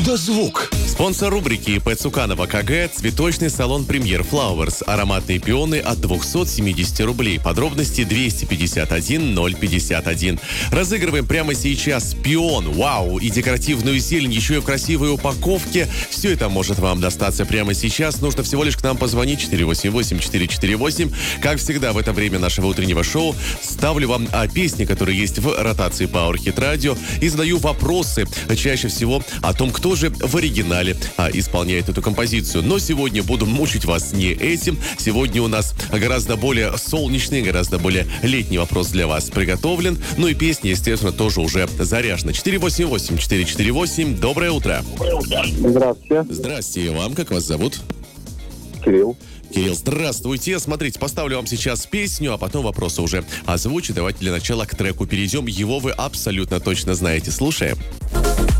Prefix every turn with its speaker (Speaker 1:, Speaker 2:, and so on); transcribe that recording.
Speaker 1: Чудо-звук.
Speaker 2: Спонсор рубрики ИП Цуканова КГ – цветочный салон «Премьер Флауэрс». Ароматные пионы от 270 рублей. Подробности 251 051. Разыгрываем прямо сейчас пион, вау, и декоративную зелень, еще и в красивой упаковке. Все это может вам достаться прямо сейчас. Нужно всего лишь к нам позвонить 488-448. Как всегда в это время нашего утреннего шоу ставлю вам песни, которые есть в ротации Power Hit Radio, и задаю вопросы чаще всего о том, кто же в оригинале исполняет эту композицию. Но сегодня буду мучить вас не этим. Сегодня у нас гораздо более солнечный, гораздо более летний вопрос для вас приготовлен. Ну и песня, естественно, тоже уже заряжена. 488-448. Доброе утро.
Speaker 3: Здравствуйте.
Speaker 2: Здрасте. И вам, как вас зовут?
Speaker 3: Кирилл.
Speaker 2: Кирилл, здравствуйте. Смотрите, поставлю вам сейчас песню, а потом вопросы уже озвучу. Давайте для начала к треку перейдем. Его вы абсолютно точно знаете. Слушаем.